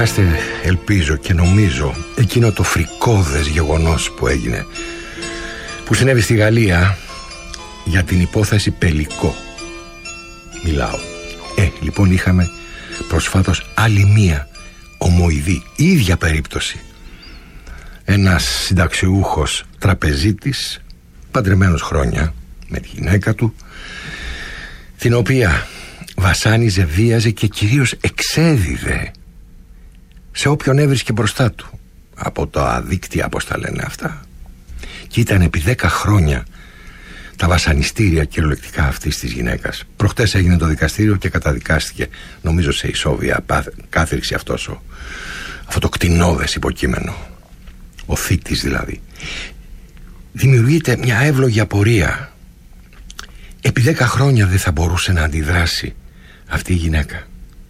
Θυμάστε, ελπίζω και νομίζω, εκείνο το φρικώδες γεγονός που έγινε, που συνέβη στη Γαλλία για την υπόθεση Πελικό. Μιλάω. Λοιπόν, είχαμε προσφάτως άλλη μία ομοειδή, ίδια περίπτωση. Ένας συνταξιούχος τραπεζίτης, παντρεμένος χρόνια με τη γυναίκα του, την οποία βασάνιζε, βίαζε και κυρίως εξέδιδε σε όποιον έβρισκε μπροστά του από τα δίκτυα, όπως τα λένε αυτά. Και ήταν επί 10 χρόνια τα βασανιστήρια κυριολεκτικά αυτής της γυναίκας. Προχτές έγινε το δικαστήριο και καταδικάστηκε, νομίζω σε ισόβια κάθριξη αυτό το κτηνώδες υποκείμενο, ο θήτης δηλαδή. Δημιουργείται μια εύλογη απορία. Επί 10 χρόνια δεν θα μπορούσε να αντιδράσει αυτή η γυναίκα?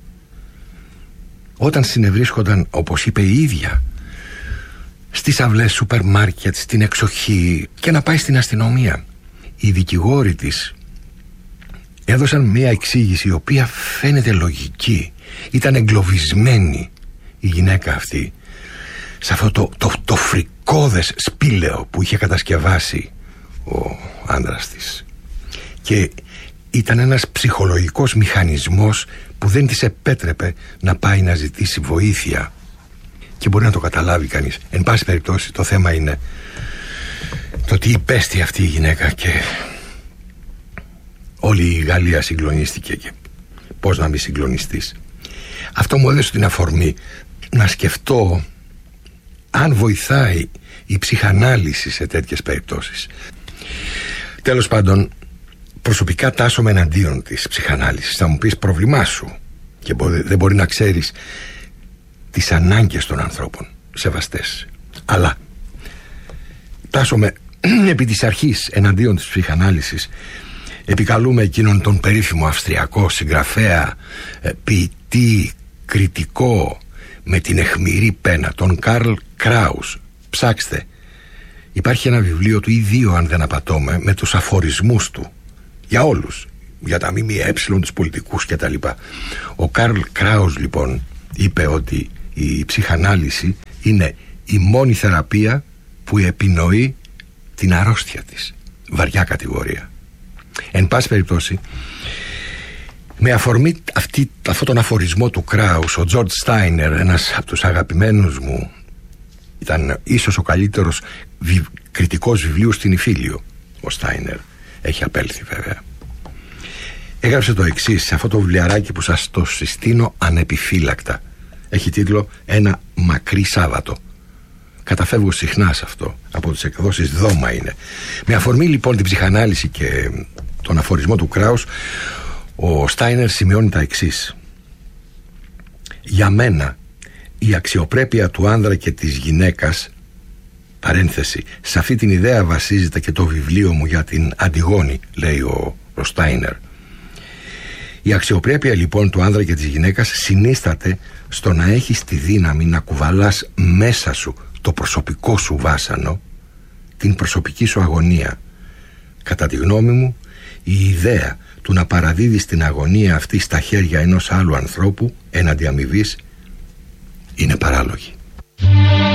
Όταν συνευρίσκονταν, όπως είπε η ίδια, στις αυλές σούπερ μάρκετ, στην εξοχή, και να πάει στην αστυνομία. Οι δικηγόροι της έδωσαν μια εξήγηση η οποία φαίνεται λογική. Ήταν εγκλωβισμένη η γυναίκα αυτή σε αυτό το φρικώδες σπήλαιο που είχε κατασκευάσει ο άντρας της, και ήταν ένας ψυχολογικός μηχανισμός που δεν της επέτρεπε να πάει να ζητήσει βοήθεια, και μπορεί να το καταλάβει κανείς. Εν πάση περιπτώσει, το θέμα είναι το τι υπέστη αυτή η γυναίκα, και όλη η Γαλλία συγκλονίστηκε, και πώς να μην συγκλονιστείς. Αυτό μου έδωσε την αφορμή να σκεφτώ αν βοηθάει η ψυχανάλυση σε τέτοιες περιπτώσεις. Τέλος πάντων, προσωπικά τάσσομαι εναντίον της ψυχανάλυσης. Θα μου πεις, πρόβλημά σου, και δεν μπορεί να ξέρεις τις ανάγκες των ανθρώπων, σεβαστές. Αλλά τάσσομαι επί της αρχής εναντίον της ψυχανάλυσης. Επικαλούμε εκείνον τον περίφημο αυστριακό συγγραφέα, ποιητή, κριτικό με την αιχμηρή πένα, τον Καρλ Κράους. Ψάξτε, υπάρχει ένα βιβλίο του ή 2, αν δεν απατώμε, με τους αφορισμούς του για όλους, για τα ΜΜΕ, τους πολιτικούς κτλ. Ο Καρλ Κράους λοιπόν είπε ότι η ψυχανάλυση είναι η μόνη θεραπεία που επινοεί την αρρώστια της. Βαριά κατηγορία. Εν πάση περιπτώσει, με αφορμή αυτόν τον αφορισμό του Κράους, ο Τζορτζ Στάινερ, ένας από τους αγαπημένους μου, ήταν ίσως ο καλύτερος κριτικός βιβλίου στην Ιφίλιο. Ο Στάινερ έχει απέλθει βέβαια. Έγραψε το εξής σε αυτό το βιβλιαράκι που σας το συστήνω ανεπιφύλακτα. Έχει τίτλο «Ένα μακρύ Σάββατο». Καταφεύγω συχνά σε αυτό, από τις εκδόσεις Δώμα είναι. Με αφορμή λοιπόν την ψυχανάλυση και τον αφορισμό του Κράους, ο Στάινερ σημειώνει τα εξής: «Για μένα η αξιοπρέπεια του άνδρα και της γυναίκας, παρένθεση, σε αυτή την ιδέα βασίζεται και το βιβλίο μου για την Αντιγόνη», λέει ο Στάινερ. Η αξιοπρέπεια λοιπόν του άνδρα και της γυναίκας συνίσταται στο να έχεις τη δύναμη να κουβαλάς μέσα σου το προσωπικό σου βάσανο, την προσωπική σου αγωνία. Κατά τη γνώμη μου, η ιδέα του να παραδίδεις την αγωνία αυτή στα χέρια ενός άλλου ανθρώπου έναντι αμοιβής είναι παράλογη.